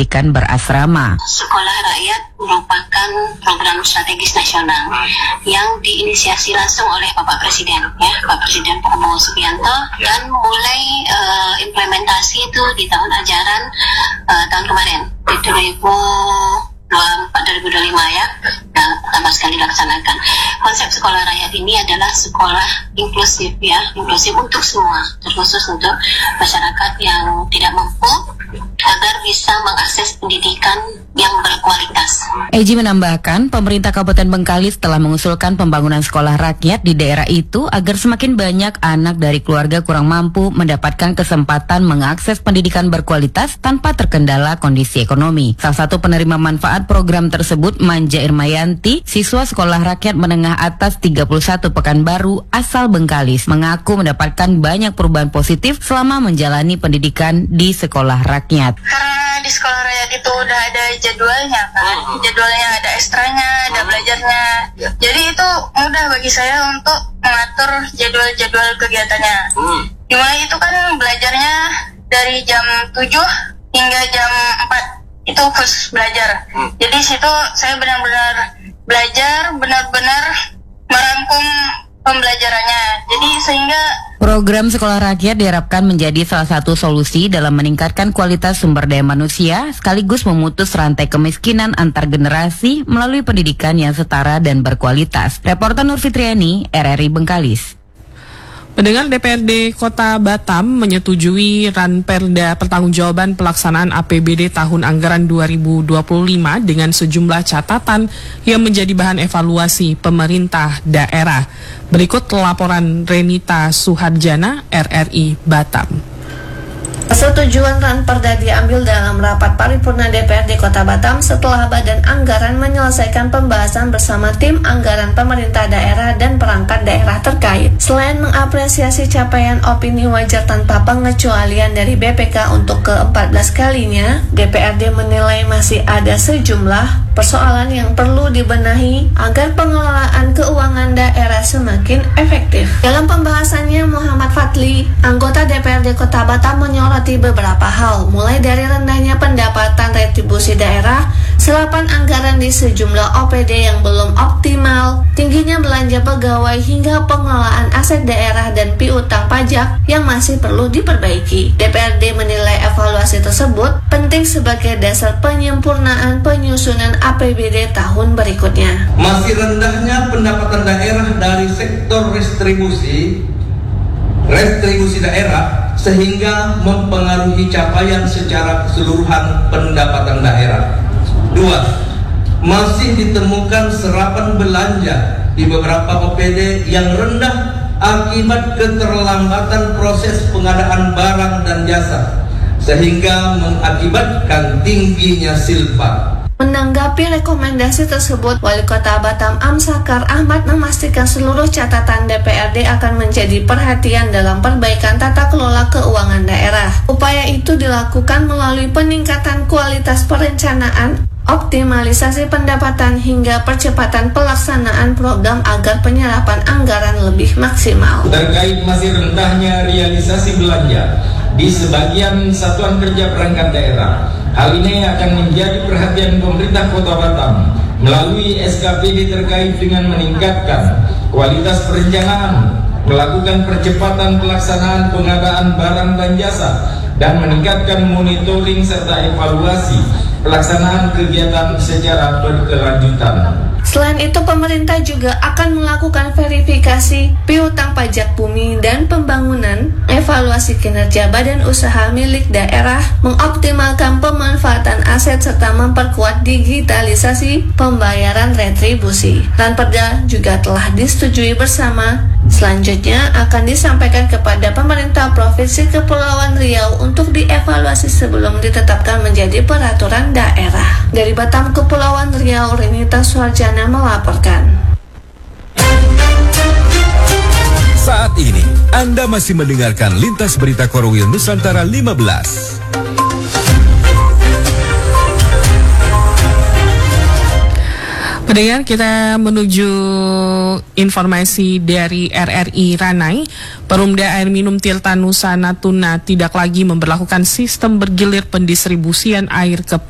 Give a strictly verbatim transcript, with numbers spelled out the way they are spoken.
pendidikan berasrama. Sekolah Rakyat merupakan program strategis nasional yang diinisiasi langsung oleh Bapak Presiden, ya, Pak Presiden Prabowo Subianto, dan mulai uh, implementasi itu di tahun ajaran uh, tahun kemarin, di dua ribu dua puluh empat dua ribu dua puluh lima ya, dan pertama sekali dilaksanakan. Konsep sekolah rakyat ini adalah sekolah inklusif ya, inklusif untuk semua, terkhusus untuk masyarakat yang tidak mampu, agar bisa mengakses pendidikan yang berkualitas. Eji menambahkan, pemerintah Kabupaten Bengkalis telah mengusulkan pembangunan sekolah rakyat di daerah itu agar semakin banyak anak dari keluarga kurang mampu mendapatkan kesempatan mengakses pendidikan berkualitas tanpa terkendala kondisi ekonomi. Salah satu penerima manfaat program tersebut, Manja Irmayanti, siswa sekolah rakyat menengah atas tiga puluh satu Pekanbaru asal Bengkalis, mengaku mendapatkan banyak perubahan positif selama menjalani pendidikan di sekolah rakyat. Karena di sekolah rakyat itu udah ada jadwalnya kan, jadwalnya ada ekstranya, ada belajarnya. Jadi itu mudah bagi saya untuk mengatur jadwal-jadwal kegiatannya. Dimana itu kan belajarnya dari jam tujuh hingga jam empat itu khusus belajar. Jadi situ saya benar-benar belajar, benar-benar merangkum pembelajarannya. Jadi sehingga program sekolah rakyat diharapkan menjadi salah satu solusi dalam meningkatkan kualitas sumber daya manusia sekaligus memutus rantai kemiskinan antar generasi melalui pendidikan yang setara dan berkualitas. Reporter Nur Fitriani, R R I Bengkalis. Pendengar, D P R D Kota Batam menyetujui Ranperda Pertanggungjawaban Pelaksanaan A P B D tahun anggaran dua ribu dua puluh lima dengan sejumlah catatan yang menjadi bahan evaluasi pemerintah daerah. Berikut laporan Renita Suharjana, R R I Batam. Persetujuan Ranperda diambil dalam rapat paripurna D P R D Kota Batam setelah Badan Anggaran menyelesaikan pembahasan bersama tim anggaran pemerintah daerah dan perangkat daerah terkait. Selain mengapresiasi capaian opini wajar tanpa pengecualian dari B P K untuk ke empat belas kalinya, D P R D menilai masih ada sejumlah persoalan yang perlu dibenahi agar pengelolaan keuangan daerah semakin efektif. Dalam pembahasannya, Muhammad Fadli, anggota D P R D Kota Batam, menyoroti beberapa hal, mulai dari rendahnya pendapatan retribusi daerah, serapan anggaran di sejumlah O P D yang belum optimal, tingginya belanja pegawai hingga pengelolaan aset daerah dan piutang pajak yang masih perlu diperbaiki. D P R D menilai evaluasi tersebut penting sebagai dasar penyempurnaan penyusunan A P B D tahun berikutnya. Masih rendahnya pendapatan daerah dari sektor restribusi restribusi daerah sehingga mempengaruhi capaian secara keseluruhan pendapatan daerah. Dua, masih ditemukan serapan belanja di beberapa O P D yang rendah akibat keterlambatan proses pengadaan barang dan jasa, sehingga mengakibatkan tingginya silpa. Menanggapi rekomendasi tersebut, Wali Kota Batam Amsakar Ahmad memastikan seluruh catatan D P R D akan menjadi perhatian dalam perbaikan tata kelola keuangan daerah. Upaya itu dilakukan melalui peningkatan kualitas perencanaan, optimalisasi pendapatan hingga percepatan pelaksanaan program agar penyerapan anggaran lebih maksimal. Terkait masih rendahnya realisasi belanja di sebagian satuan kerja perangkat daerah, hal ini akan menjadi perhatian pemerintah Kota Batam melalui S K P D terkait dengan meningkatkan kualitas perencanaan, melakukan percepatan pelaksanaan pengadaan barang dan jasa, dan meningkatkan monitoring serta evaluasi pelaksanaan kegiatan secara berkelanjutan. Selain itu, pemerintah juga akan melakukan verifikasi piutang pajak bumi dan pembangunan, evaluasi kinerja badan usaha milik daerah, mengoptimalkan pemanfaatan aset serta memperkuat digitalisasi pembayaran retribusi. Ranperda juga telah disetujui bersama. Selanjutnya akan disampaikan kepada pemerintah Provinsi Kepulauan Riau untuk dievaluasi sebelum ditetapkan menjadi peraturan daerah. Dari Batam, Kepulauan Riau, Renita Suharjana melaporkan. Saat ini Anda masih mendengarkan Lintas Berita Korwil Nusantara lima belas. Pendengar, kita menuju informasi dari R R I Ranai. Perumda Air Minum Tirta Nusa Natuna tidak lagi memberlakukan sistem bergilir pendistribusian air ke